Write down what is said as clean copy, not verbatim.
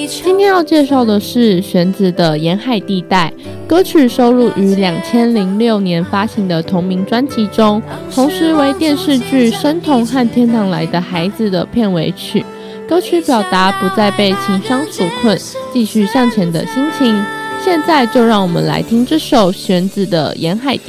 今天要介绍的是玄子的《沿海地带》，歌曲收录于2006年发行的同名专辑中，同时为电视剧《生童和天堂来的孩子》的片尾曲。歌曲表达不再被情伤所困，继续向前的心情。现在就让我们来听这首玄子的《沿海地带》。